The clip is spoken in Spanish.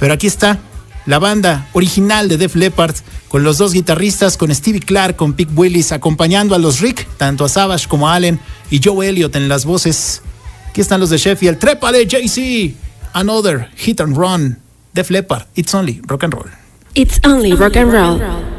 Pero aquí está la banda original de Def Leppard, con los dos guitarristas, con Stevie Clark, con Pete Willis, acompañando a los Rick, tanto a Savage como a Allen, y Joe Elliott en las voces. Aquí están los de Sheffield. ¡Trépale, Jay-Z! Another Hit and Run. Def Leppard. It's only rock and roll. It's only rock and roll.